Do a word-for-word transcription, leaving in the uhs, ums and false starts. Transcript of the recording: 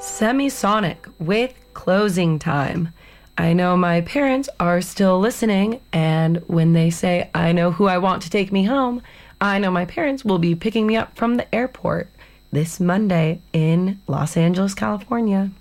Semisonic with Closing Time. I know my parents are still listening, and when they say, I know who I want to take me home, I know my parents will be picking me up from the airport this Monday in Los Angeles, California.